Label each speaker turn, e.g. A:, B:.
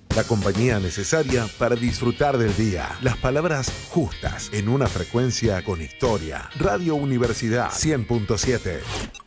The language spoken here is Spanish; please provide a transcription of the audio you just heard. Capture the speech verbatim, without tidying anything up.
A: La compañía necesaria para disfrutar del día. Las palabras justas en una frecuencia con historia. Radio Universidad cien punto siete.